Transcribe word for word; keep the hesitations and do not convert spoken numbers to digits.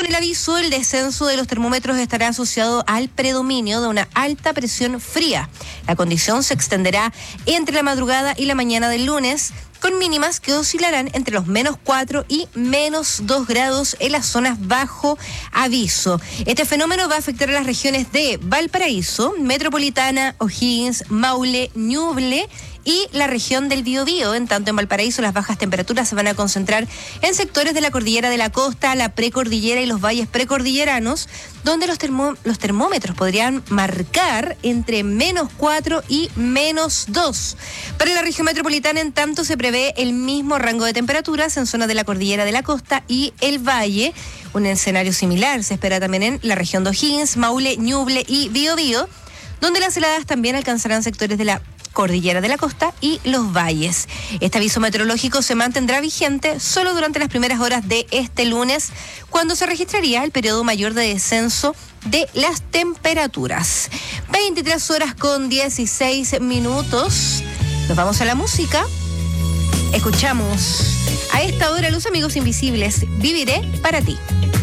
el aviso, el descenso de los termómetros estará asociado al predominio de una alta presión fría. La condición se extenderá entre la madrugada y la mañana del lunes, con mínimas que oscilarán entre los menos cuatro y menos dos grados en las zonas bajo aviso. Este fenómeno va a afectar a las regiones de Valparaíso, Metropolitana, O'Higgins, Maule, Ñuble y la región del Biobío. En tanto, en Valparaíso las bajas temperaturas se van a concentrar en sectores de la cordillera de la costa, la precordillera y los valles precordilleranos, donde los, termó, los termómetros podrían marcar entre menos cuatro y menos dos. Para la región metropolitana, en tanto, se prevé el mismo rango de temperaturas en zonas de la cordillera de la costa y el valle. Un escenario similar se espera también en la región de O'Higgins, Maule, Ñuble y Biobío, donde las heladas también alcanzarán sectores de la cordillera de la costa y los valles. Este aviso meteorológico se mantendrá vigente solo durante las primeras horas de este lunes, cuando se registraría el periodo mayor de descenso de las temperaturas. veintitrés horas con dieciséis minutos. Nos vamos a la música. Escuchamos a esta hora Los Amigos Invisibles, Viviré para ti.